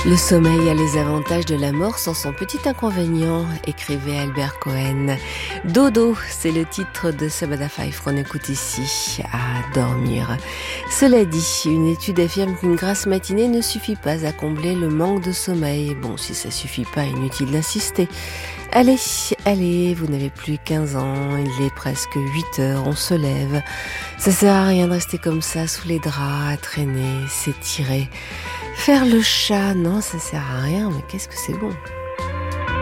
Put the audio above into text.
Le sommeil a les avantages de la mort sans son petit inconvénient, écrivait Albert Cohen. Dodo, c'est le titre de Sabada Five qu'on écoute ici, à dormir. Cela dit, une étude affirme qu'une grasse matinée ne suffit pas à combler le manque de sommeil. Bon, si ça suffit pas, inutile d'insister. Allez, vous n'avez plus 15 ans, il est presque 8 heures, on se lève. Ça sert à rien de rester comme ça, sous les draps, à traîner, s'étirer. Faire le chat, non, ça sert à rien, mais qu'est-ce que c'est bon.